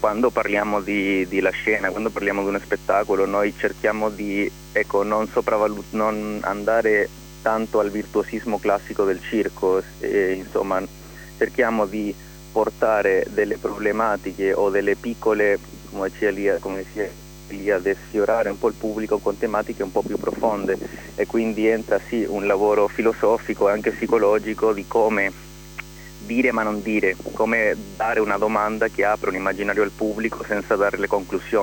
quando parliamo di la scena, quando parliamo di uno spettacolo, noi cerchiamo di, ecco, non andare tanto al virtuosismo classico del circo, insomma, cerchiamo di portare delle problematiche o delle piccole, come diceva Elia, di sfiorare un po' il pubblico con tematiche un po' più profonde, e quindi entra sì un lavoro filosofico e anche psicologico di come dire ma non dire, come dare una domanda che apre un immaginario al pubblico senza dare le conclusioni.